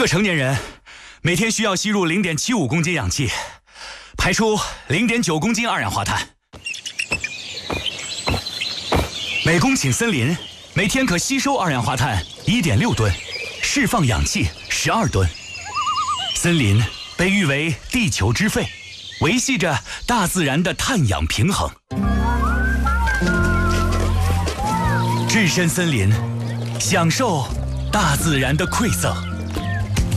个成年人每天需要吸入0.75公斤氧气，排出0.9公斤二氧化碳。每公顷森林每天可吸收二氧化碳1.6吨，释放氧气12吨。森林被誉为地球之肺，维系着大自然的碳氧平衡。置身森林，享受大自然的馈赠。